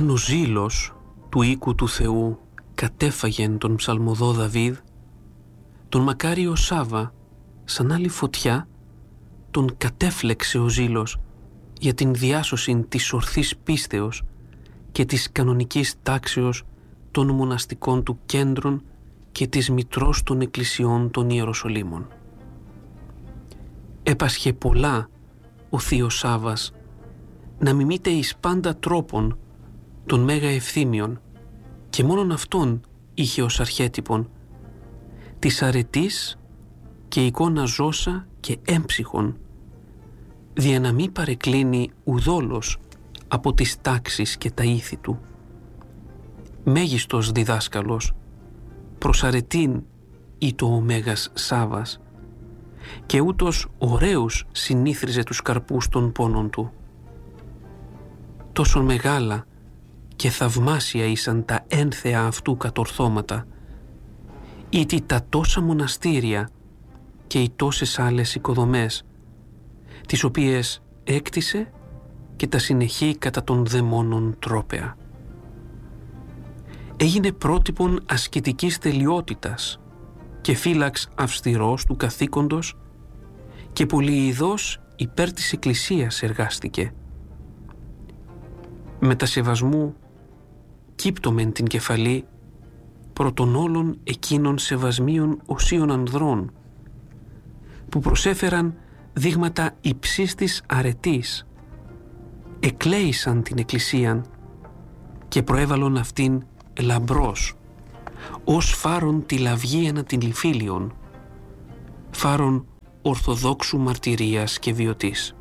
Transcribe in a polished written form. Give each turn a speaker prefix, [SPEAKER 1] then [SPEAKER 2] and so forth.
[SPEAKER 1] Όταν ο ζήλος του οίκου του Θεού κατέφαγεν τον ψαλμοδό Δαβίδ, τον μακάριο Σάβα, σαν άλλη φωτιά, τον κατέφλεξε ο ζήλος για την διάσωση της ορθής πίστεως και της κανονικής τάξεως των μοναστικών του κέντρων και της μητρός των εκκλησιών των Ιεροσολύμων. Έπασχε πολλά ο θείος Σάβας να μιμείται εις πάντα τρόπον τον Μέγα Ευθύμιον, και μόνον αυτόν είχε ως αρχέτυπον της αρετής και εικόνα ζώσα και έμψυχον, δια να μη παρεκκλίνει ουδόλως από τις τάξεις και τα ήθη του. Μέγιστος διδάσκαλος, προς αρετήν ήτο ο Μέγας Σάβας, και ούτως ωραίους συνήθριζε τους καρπούς των πόνων του. Τόσο μεγάλα και θαυμάσια ήσαν τα ένθεα αυτού κατορθώματα, ήτι τα τόσα μοναστήρια και οι τόσες άλλες οικοδομές, τις οποίες έκτισε και τα συνεχεί κατά των δαιμόνων τρόπαια. Έγινε πρότυπον ασκητικής τελειότητας και φύλαξ αυστηρός του καθήκοντος και πολυειδώς υπέρ της Εκκλησίας εργάστηκε. Μετασεβασμού κύπτομεν την κεφαλή προτών όλων εκείνων σεβασμίων οσίων ανδρών που προσέφεραν δείγματα υψίστης αρετής, εκλέησαν την Εκκλησίαν και προέβαλον αυτήν λαμπρός, ως φάρον τη λαυγή ανά την Λυφίλιον, φάρον ορθοδόξου μαρτυρίας και βιωτής.